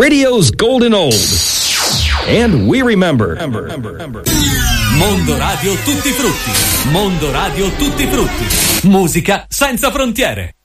radio's golden old. And we remember. Mondo Radio Tutti Frutti. Mondo Radio Tutti Frutti. Musica senza frontiere.